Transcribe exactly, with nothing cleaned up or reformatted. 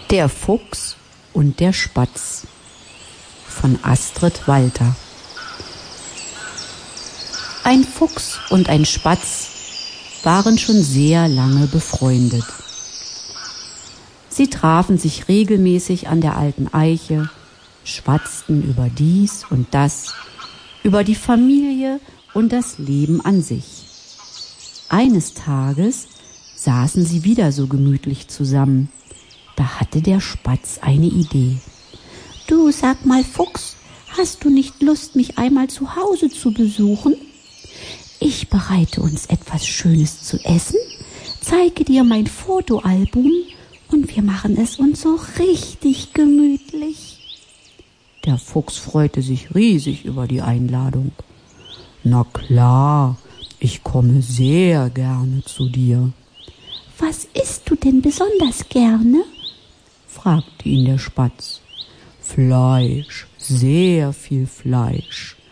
Der Fuchs und der Spatz von Astrid Walter. Ein Fuchs und ein Spatz waren schon sehr lange befreundet. Sie trafen sich regelmäßig an der alten Eiche, schwatzten über dies und das, über die Familie und das Leben an sich. Eines Tages saßen sie wieder so gemütlich zusammen. Da hatte der Spatz eine Idee. »Du, sag mal, Fuchs, hast du nicht Lust, mich einmal zu Hause zu besuchen? Ich bereite uns etwas Schönes zu essen, zeige dir mein Fotoalbum und wir machen es uns so richtig gemütlich.« Der Fuchs freute sich riesig über die Einladung. »Na klar, ich komme sehr gerne zu dir.« »Was isst du denn besonders gerne?« fragte ihn der Spatz. »Fleisch, sehr viel Fleisch«,